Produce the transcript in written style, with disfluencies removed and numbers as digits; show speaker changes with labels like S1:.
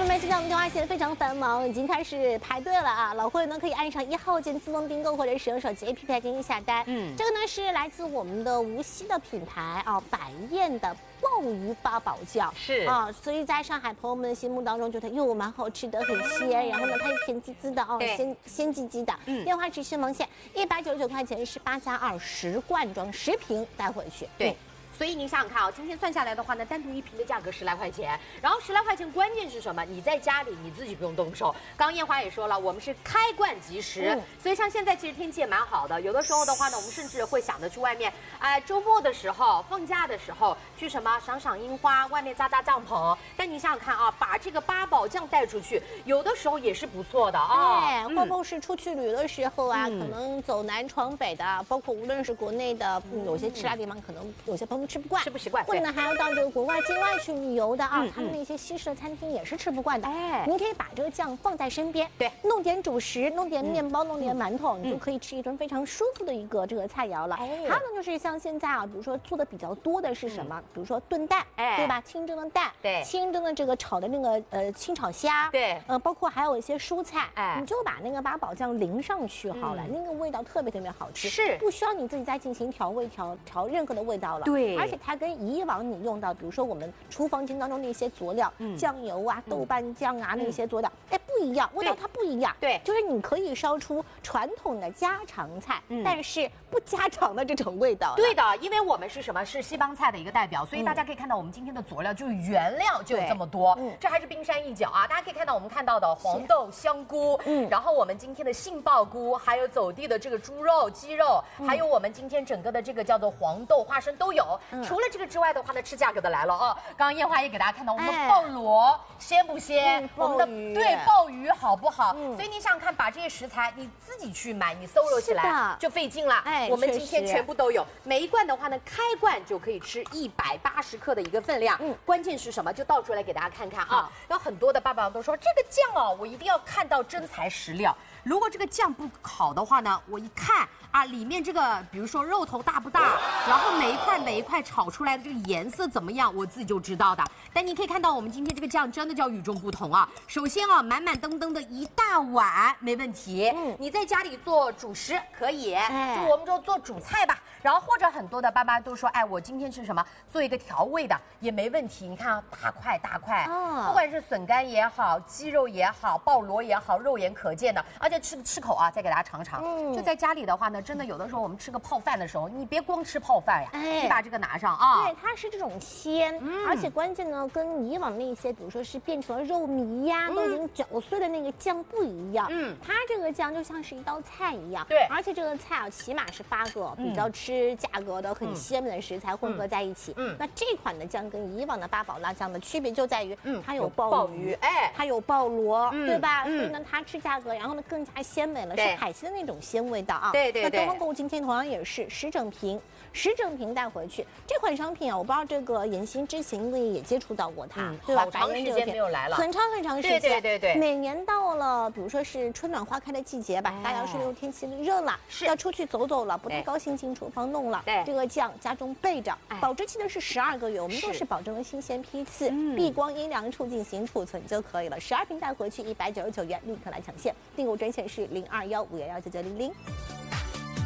S1: 们现在我们电话线非常繁忙，已经开始排队了啊！老会员呢可以按上1号键自动订购，或者使用手机 APP 进行下单。这个呢是来自我们的无锡的品牌啊，百宴的鲍鱼八宝酱
S2: 是
S1: 啊，所以在上海朋友们的心目当中，觉得哟蛮好吃的，很鲜，然后呢它又甜滋滋的哦，鲜唧唧的。电话持续蒙线，199块钱是8加2 10罐装10瓶带回去。
S2: 对。所以您想想看啊，今天算下来的话呢，单独一瓶的价格10来块钱，然后10来块钱，关键是什么？你在家里你自己不用动手。刚刚艳华也说了，我们是开罐即食，所以像现在其实天气也蛮好的，有的时候的话呢，我们甚至会想着去外面，周末的时候、放假的时候去什么赏赏樱花，外面扎扎帐篷。但你想想看啊，把这个八宝酱带出去，有的时候也是不错的啊。
S1: 对，或者是出去旅游的时候啊，可能走南闯北的，包括无论是国内的，有些吃辣地方，可能有些朋友吃不惯，
S2: 吃不习惯，
S1: 或者呢还要到这个国外境外去旅游的啊，他们那些西式的餐厅也是吃不惯的。您可以把这个酱放在身边，对，弄点主食，弄点面包，弄点馒头，你就可以吃一顿非常舒服的一个这个菜肴了。还有呢就是像现在啊，比如说做的比较多的是什么？比如说炖蛋，对吧？清蒸的蛋，对，清蒸的这个炒的那个清炒虾，对，包括还有一些蔬菜，你就把那个八宝酱淋上去好了，那个味道特别特别好吃，是不需要你自己再进行调味调任何的味道了。对，而且它跟以往你用到，比如说我们厨房间当中那些佐料，酱油啊、豆瓣酱啊那些佐料，不一样，味道它不一样。对，就是你可以烧出传统的家常菜，但是不家常的这种味道。
S2: 对的，因为我们是什么？是西帮菜的一个代表，所以大家可以看到我们今天的佐料就是原料就有这么多，这还是冰山一角啊！大家可以看到我们看到的黄豆、香菇，然后我们今天的杏鲍菇，还有走地的这个猪肉、鸡肉，还有我们今天整个的这个叫做黄豆、花生都有。除了这个之外的话呢，吃价格的来了啊！刚刚艳华也给大家看到我们的鲍螺鲜不鲜？我们的对鲍鱼好不好？所以你想想看，把这些食材你自己去买，你搜罗起来就费劲了。我们今天全部都有，每一罐的话呢，开罐就可以吃180克的一个分量。关键是什么？就倒出来给大家看看啊！有很多的爸爸都说这个酱哦，我一定要看到真材实料。如果这个酱不好的话呢，我一看啊，里面这个比如说肉头大不大，然后每一块炒出来的这个颜色怎么样，我自己就知道的。但你可以看到我们今天这个酱真的叫与众不同啊！首先啊，满满登登的一大碗没问题，你在家里做主食可以，就我们就做主菜吧。然后或者很多的爸妈都说，我今天是什么做一个调味的也没问题。你看啊，大块，不管是笋干也好，鸡肉也好，鲍螺也好，肉眼可见的，而且吃口啊，再给大家尝尝。就在家里的话呢，真的有的时候我们吃个泡饭的时候，你别光吃泡饭呀，你把这个拿上啊。
S1: 对，它是这种鲜，而且关键呢，跟以往那些比如说是变成了肉糜呀，都已经搅碎的那个酱不一样。它这个酱就像是一道菜一样。对，而且这个菜啊，起码是8个比较吃价格的很鲜美的食材混合在一起。那这款的酱跟以往的八宝辣酱的区别就在于，它有鲍鱼，它有鲍螺，对吧？所以呢，它吃价格，然后呢更加鲜美了，是海鲜的那种鲜味道啊。对。那东方购物今天同样也是10整瓶带回去。这款商品啊，我不知道这个妍希之前也接触到过它，对吧？
S2: 好长时间没有来了，
S1: 很长时间。
S2: 对。
S1: 每年到了，比如说是春暖花开的季节吧，大家是天气热了，要出去走走了，不太高兴进厨房弄了，这个酱家中备着，保质期的是12个月，我们都是保证了新鲜批次，避光阴凉处进行储存就可以了。12瓶带回去199元，立刻来抢现，订购专线是0215119900。